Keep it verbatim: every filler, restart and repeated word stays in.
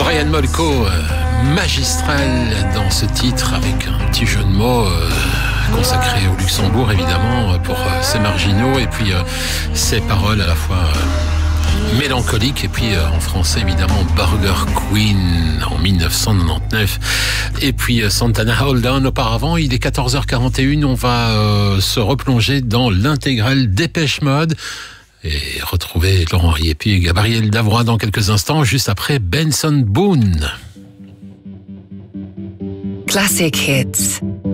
Brian Molko, euh, magistral dans ce titre, avec un petit jeu de mots euh, consacré au Luxembourg, évidemment, pour euh, ses marginaux, et puis euh, ses paroles à la fois euh, mélancoliques, et puis euh, en français, évidemment, Burger Queen en dix-neuf cent quatre-vingt-dix-neuf. Et puis euh, Santana Hold On auparavant. Il est quatorze heures quarante et une, on va euh, se replonger dans l'intégrale Dépêche Mode. Et retrouver Laurent Riepi et Gabriel Davrois dans quelques instants, juste après Benson Boone. Classic Hits.